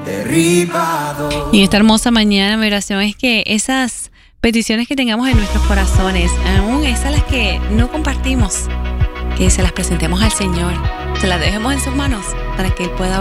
derribado. Y en esta hermosa mañana mi oración es que esas peticiones que tengamos en nuestros corazones, aún esas las que no compartimos, que se las presentemos al Señor, se las dejemos en sus manos para que Él pueda